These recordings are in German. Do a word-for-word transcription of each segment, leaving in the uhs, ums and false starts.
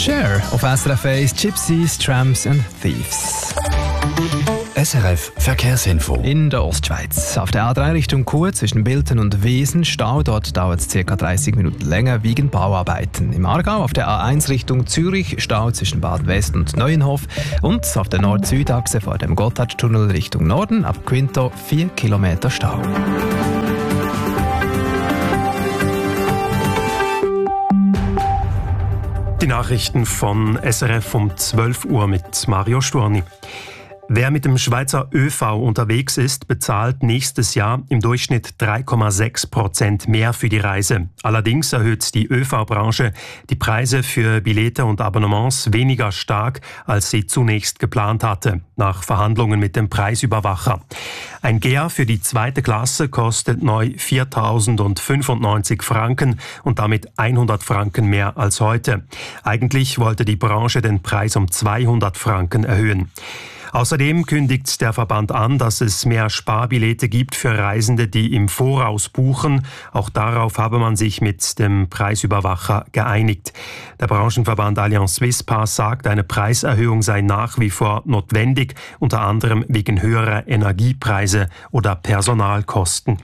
Cher auf S R F eins, Gypsies, Tramps and Thieves. S R F Verkehrsinfo. In der Ostschweiz. Auf der A drei Richtung Chur zwischen Bilten und Wesen Stau. Dort dauert es ca. dreißig Minuten länger wegen Bauarbeiten. Im Aargau auf der A eins Richtung Zürich Stau zwischen Baden-West und Neuenhof. Und auf der Nord-Süd-Achse vor dem Gotthardtunnel Richtung Norden ab Quinto vier Kilometer Stau. Die Nachrichten von S R F um zwölf Uhr mit Mario Sturni. Wer mit dem Schweizer ÖV unterwegs ist, bezahlt nächstes Jahr im Durchschnitt drei Komma sechs Prozent mehr für die Reise. Allerdings erhöht die ÖV-Branche die Preise für Billette und Abonnements weniger stark, als sie zunächst geplant hatte, nach Verhandlungen mit dem Preisüberwacher. Ein G E A für die zweite Klasse kostet neu viertausendfünfundneunzig Franken und damit hundert Franken mehr als heute. Eigentlich wollte die Branche den Preis um zweihundert Franken erhöhen. Außerdem kündigt der Verband an, dass es mehr Sparbillette gibt für Reisende, die im Voraus buchen. Auch darauf habe man sich mit dem Preisüberwacher geeinigt. Der Branchenverband Allianz Swiss Pass sagt, eine Preiserhöhung sei nach wie vor notwendig, unter anderem wegen höherer Energiepreise oder Personalkosten.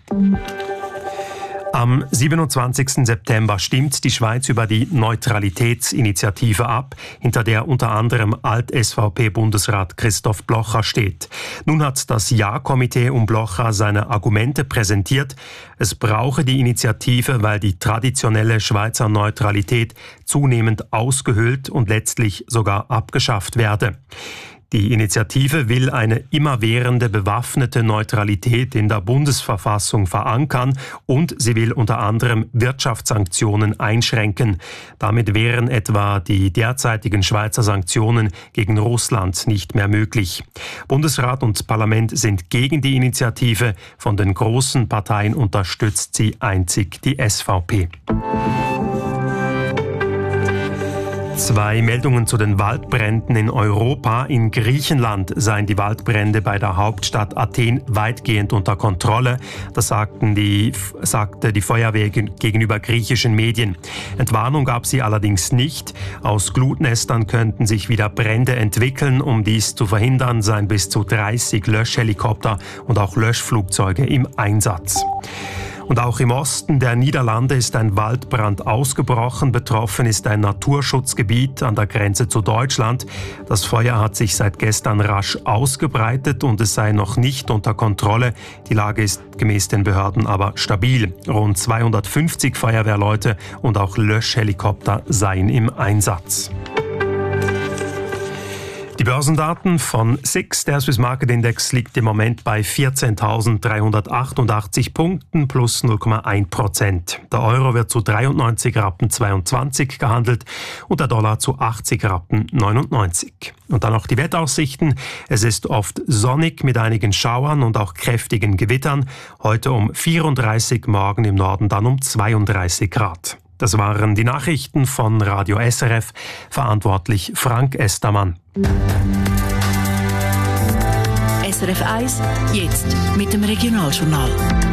Am siebenundzwanzigsten September stimmt die Schweiz über die Neutralitätsinitiative ab, hinter der unter anderem Alt-S V P-Bundesrat Christoph Blocher steht. Nun hat das Ja-Komitee um Blocher seine Argumente präsentiert. Es brauche die Initiative, weil die traditionelle Schweizer Neutralität zunehmend ausgehöhlt und letztlich sogar abgeschafft werde. Die Initiative will eine immerwährende bewaffnete Neutralität in der Bundesverfassung verankern und sie will unter anderem Wirtschaftssanktionen einschränken. Damit wären etwa die derzeitigen Schweizer Sanktionen gegen Russland nicht mehr möglich. Bundesrat und Parlament sind gegen die Initiative. Von den großen Parteien unterstützt sie einzig die S V P. Zwei Meldungen zu den Waldbränden in Europa. In Griechenland seien die Waldbrände bei der Hauptstadt Athen weitgehend unter Kontrolle. Das sagten die, sagte die Feuerwehr gegenüber griechischen Medien. Entwarnung gab sie allerdings nicht. Aus Glutnestern könnten sich wieder Brände entwickeln. Um dies zu verhindern, seien bis zu dreißig Löschhelikopter und auch Löschflugzeuge im Einsatz. Und auch im Osten der Niederlande ist ein Waldbrand ausgebrochen. Betroffen ist ein Naturschutzgebiet an der Grenze zu Deutschland. Das Feuer hat sich seit gestern rasch ausgebreitet und es sei noch nicht unter Kontrolle. Die Lage ist gemäß den Behörden aber stabil. Rund zweihundertfünfzig Feuerwehrleute und auch Löschhelikopter seien im Einsatz. Die Börsendaten von S I X, der Swiss Market Index, liegt im Moment bei vierzehntausenddreihundertachtundachtzig Punkten plus null Komma eins Prozent. Der Euro wird zu dreiundneunzig Rappen zweiundzwanzig gehandelt und der Dollar zu achtzig Rappen neunundneunzig. Und dann noch die Wetteraussichten. Es ist oft sonnig mit einigen Schauern und auch kräftigen Gewittern. Heute um vierunddreißig, morgen im Norden dann um zweiunddreißig Grad. Das waren die Nachrichten von Radio S R F, verantwortlich Frank Estermann. S R F eins, jetzt mit dem Regionaljournal.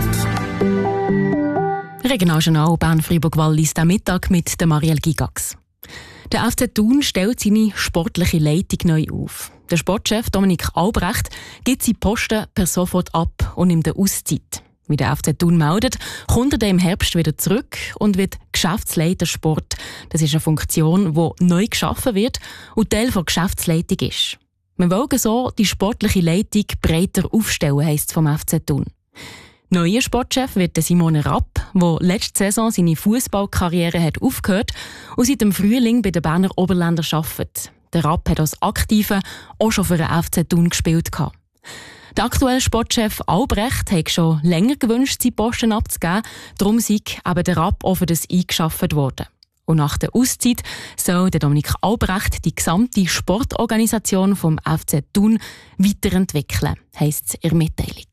Regionaljournal Bern-Freiburg-Wallis, der Mittag mit der Marielle Gigax. Der F C Thun stellt seine sportliche Leitung neu auf. Der Sportchef Dominik Albrecht gibt seinen Posten per sofort ab und nimmt eine Auszeit. Wie der F C Thun meldet, kommt er dann im Herbst wieder zurück und wird Geschäftsleiter Sport. Das ist eine Funktion, die neu geschaffen wird und Teil der Geschäftsleitung ist. Wir wollen so die sportliche Leitung breiter aufstellen, heisst es vom F C Thun. Neuer Sportchef wird Simone Rapp, der letzte Saison seine Fußballkarriere hat aufgehört und seit dem Frühling bei den Berner Oberländer arbeitet. Der Rapp hat als Aktive auch schon für den F C Thun gespielt. Der aktuelle Sportchef Albrecht hat schon länger gewünscht, seinen Posten abzugeben. Darum sei eben der Rapp auch für das eingeschafft worden. Und nach der Auszeit soll der Dominik Albrecht die gesamte Sportorganisation vom F C Thun weiterentwickeln, heisst es in der Mitteilung.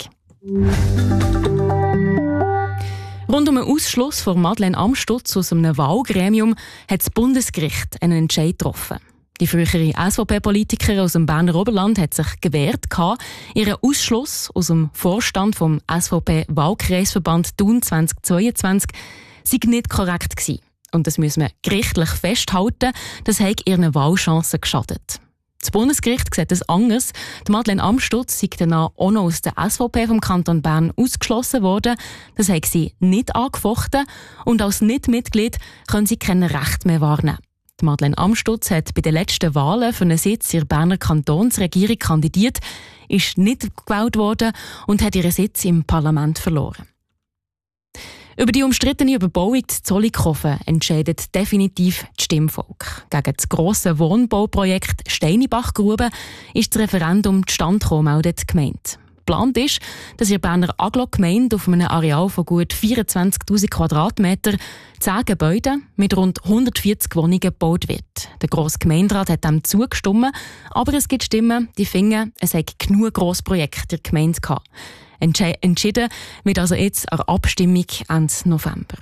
Rund um den Ausschluss von Madeleine Amstutz aus einem Wahlgremium hat das Bundesgericht einen Entscheid getroffen. Die frühere S V P-Politikerin aus dem Berner Oberland hat sich gewehrt, ihren Ausschluss aus dem Vorstand vom S V P-Wahlkreisverband Thun zweitausendzweiundzwanzig sei nicht korrekt gewesen. Und das müssen wir gerichtlich festhalten, das hat ihren Wahlchancen geschadet. Das Bundesgericht sieht es anders. Die Madeleine Amstutz ist danach auch noch aus der S V P vom Kanton Bern ausgeschlossen worden. Das hat sie nicht angefochten und als Nicht-Mitglied können sie kein Recht mehr wahrnehmen. Die Madeleine Amstutz hat bei den letzten Wahlen für einen Sitz in der Berner Kantonsregierung kandidiert, ist nicht gewählt worden und hat ihren Sitz im Parlament verloren. Über die umstrittene Überbauung in Zollikofen entscheidet definitiv das Stimmvolk. Gegen das grosse Wohnbauprojekt Steinibachgrube ist das Referendum zustande gekommen, meldet die Gemeinde. Geplant ist, dass in der Berner Agglo-Gemeinde auf einem Areal von gut vierundzwanzigtausend Quadratmeter zehn Gebäude mit rund hundertvierzig Wohnungen gebaut wird. Der grosse Gemeinderat hat dem zugestimmt, aber es gibt Stimmen, die finden, es hätte genug Grossprojekte in der Gemeinde gehabt. Entschieden wird also jetzt eine Abstimmung Ende November.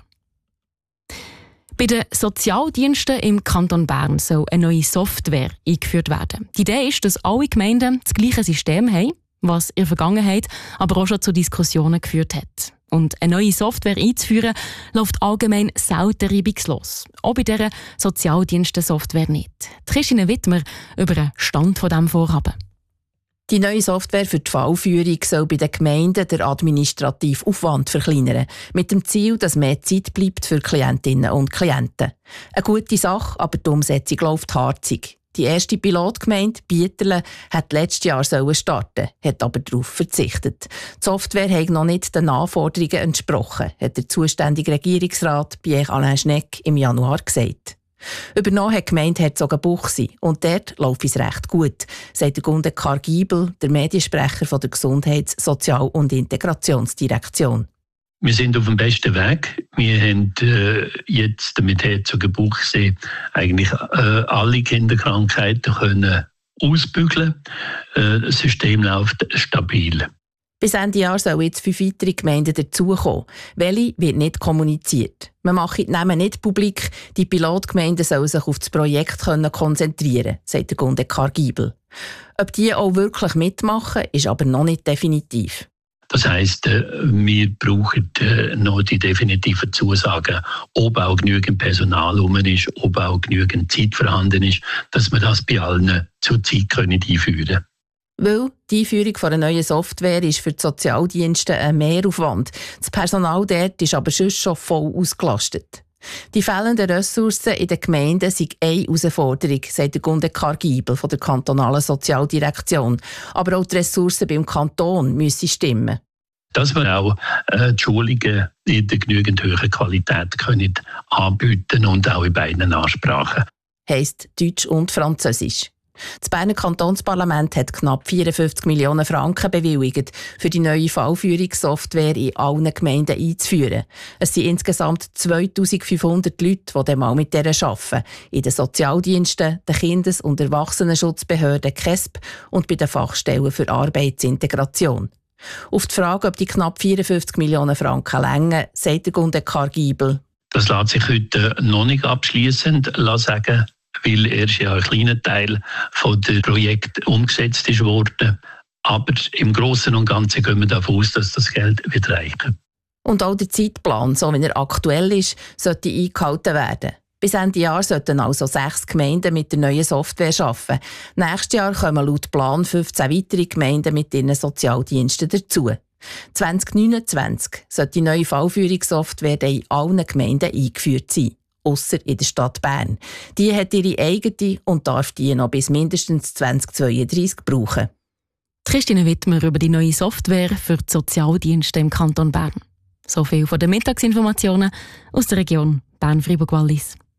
Bei den Sozialdiensten im Kanton Bern soll eine neue Software eingeführt werden. Die Idee ist, dass alle Gemeinden das gleiche System haben, was in der Vergangenheit aber auch schon zu Diskussionen geführt hat. Und eine neue Software einzuführen, läuft allgemein selten reibungslos. Auch bei dieser Sozialdiensten-Software nicht. Christine Wittmer über den Stand von diesem Vorhaben. Die neue Software für die Fallführung soll bei den Gemeinden den administrativen Aufwand verkleinern, mit dem Ziel, dass mehr Zeit bleibt für Klientinnen und Klienten. Eine gute Sache, aber die Umsetzung läuft harzig. Die erste Pilotgemeinde, Bieterle, hat letztes Jahr starten, hat aber darauf verzichtet. Die Software hat noch nicht den Anforderungen entsprochen, hat der zuständige Regierungsrat Pierre-Alain Schneck im Januar gesagt. Übernommen hat die Gemeinde Herzogenbuchsee und dort läuft es recht gut, sagt der Gunde Kargibel, der Mediensprecher von der Gesundheits-, Sozial- und Integrationsdirektion. Wir sind auf dem besten Weg. Wir haben äh, jetzt mit Herzogenbuchsee eigentlich äh, alle Kinderkrankheiten können ausbügeln. Äh, das System läuft stabil. Bis Ende Jahr sollen jetzt fünf weitere Gemeinden dazukommen. Welche wird nicht kommuniziert. Man macht die Namen nicht publik. Die Pilotgemeinden sollen sich auf das Projekt konzentrieren, sagt der Gunde Kargibel. Ob die auch wirklich mitmachen, ist aber noch nicht definitiv. Das heisst, wir brauchen noch die definitiven Zusagen, ob auch genügend Personal herum ist, ob auch genügend Zeit vorhanden ist, dass wir das bei allen zur Zeit einführen können. Weil die Einführung einer neuen Software ist für die Sozialdienste ein Mehraufwand. Das Personal dort ist aber sonst schon voll ausgelastet. Die fehlenden Ressourcen in den Gemeinden sind eine Herausforderung, sagt der Gunde Kargibel von der kantonalen Sozialdirektion. Aber auch die Ressourcen beim Kanton müssen stimmen. Dass wir auch äh, die Schulungen in der genügend hohen Qualität können anbieten und auch in beiden Ansprachen. Heisst Deutsch und Französisch. Das Berner Kantonsparlament hat knapp vierundfünfzig Millionen Franken bewilligt, für die neue Fallführungssoftware in allen Gemeinden einzuführen. Es sind insgesamt zweitausendfünfhundert Leute, die mal mit dieser arbeiten. In den Sozialdiensten, den Kindes- und Erwachsenenschutzbehörden K E S P und bei den Fachstellen für Arbeitsintegration. Auf die Frage, ob die knapp vierundfünfzig Millionen Franken reichen, sagt der Gunde Kargibel. Das lässt sich heute noch nicht abschliessend sagen, weil erst ja ein kleiner Teil von dem Projekt umgesetzt ist worden. Aber im Großen und Ganzen gehen wir davon aus, dass das Geld wird reichen. Und auch der Zeitplan, so wie er aktuell ist, sollte eingehalten werden. Bis Ende Jahr sollten also sechs Gemeinden mit der neuen Software arbeiten. Nächstes Jahr kommen laut Plan fünfzehn weitere Gemeinden mit ihren Sozialdiensten dazu. zwanzig neunundzwanzig sollte die neue Fallführungssoftware in allen Gemeinden eingeführt sein. Ausser in der Stadt Bern. Die hat ihre eigene und darf die noch bis mindestens zwanzig zweiunddreißig brauchen. Christine Wittmer über die neue Software für die Sozialdienste im Kanton Bern. So viel von den Mittagsinformationen aus der Region Bern-Fribourg-Wallis.